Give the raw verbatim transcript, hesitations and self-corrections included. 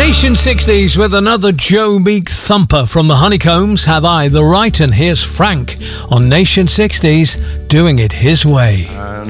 Nation sixties with another Joe Meek thumper from the Honeycombs, Have I the Right? And here's Frank on Nation sixties, doing it his way.